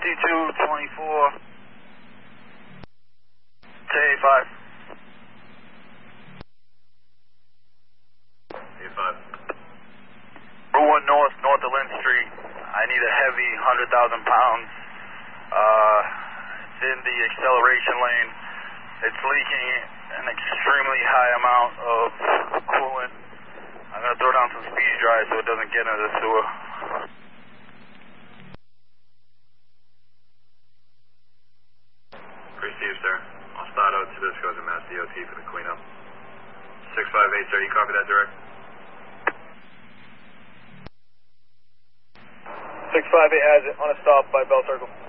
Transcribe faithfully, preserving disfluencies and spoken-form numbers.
fifty-two twenty-four to A five. A five. Route one North, north of Lynn Street. I need a heavy one hundred thousand pounds. Uh, it's in the acceleration lane. It's leaking an extremely high amount of coolant. I'm going to throw down some speed dry so it doesn't get into the sewer. Received, sir. I'll start out to this goes to Mass D O T for the cleanup. six five eight, sir. You copy that direct? six five eight has it on a stop by Bell Circle.